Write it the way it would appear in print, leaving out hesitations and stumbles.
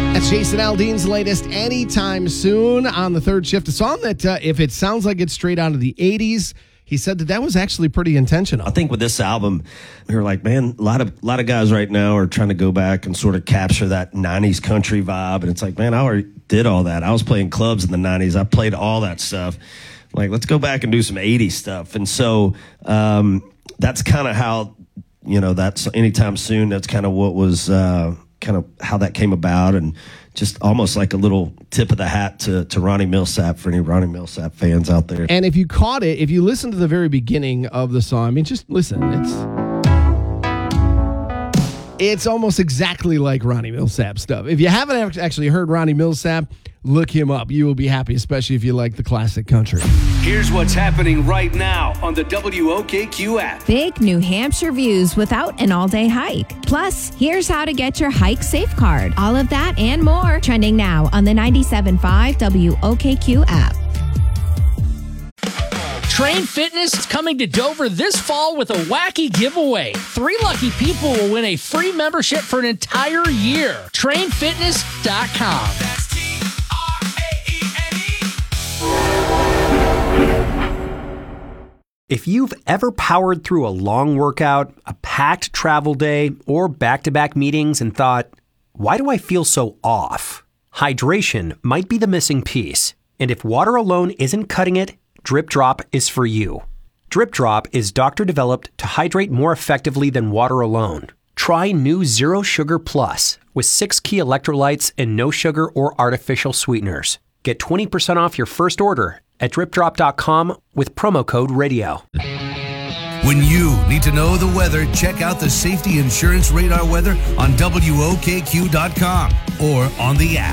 That's Jason Aldean's latest Anytime Soon on the third shift. A song that, if it sounds like it's straight out of the 80s, he said that was actually pretty intentional. I think with this album, we were like, man, a lot of guys right now are trying to go back and sort of capture that 90s country vibe. And it's like, man, I already did all that. I was playing clubs in the 90s. I played all that stuff. Like, let's go back and do some 80s stuff. And so that's kind of how, that's Anytime Soon. That's kind of what was kind of how that came about, and just almost like a little tip of the hat to Ronnie Milsap for any Ronnie Milsap fans out there. And if you caught it, if you listen to the very beginning of the song, I mean, just listen. It's almost exactly like Ronnie Milsap stuff. If you haven't actually heard Ronnie Milsap, look him up. You will be happy, especially if you like the classic country. Here's what's happening right now on the WOKQ app. Big New Hampshire views without an all-day hike. Plus, here's how to get your hike safe card. All of that and more trending now on the 97.5 WOKQ app. Train Fitness is coming to Dover this fall with a wacky giveaway. 3 lucky people will win a free membership for an entire year. TrainFitness.com. That's If you've ever powered through a long workout, a packed travel day, or back-to-back meetings and thought, why do I feel so off? Hydration might be the missing piece. And if water alone isn't cutting it, Drip Drop is for you. Drip Drop is doctor-developed to hydrate more effectively than water alone. Try new Zero Sugar Plus with 6 key electrolytes and no sugar or artificial sweeteners. Get 20% off your first order at dripdrop.com with promo code radio. When you need to know the weather, check out the Safety Insurance Radar weather on WOKQ.com or on the app.